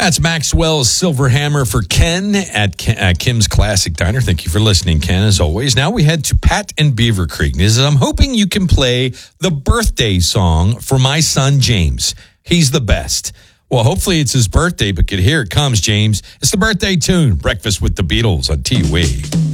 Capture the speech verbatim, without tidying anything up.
That's Maxwell's Silver Hammer for Ken at Ken, uh, Kim's Classic Diner. Thank you for listening, Ken, as always. Now we head to Pat and Beaver Creek. This is, I'm hoping you can play the birthday song for my son, James. He's the best. Well, hopefully it's his birthday, but here it comes, James. It's the birthday tune, Breakfast with the Beatles on T U A.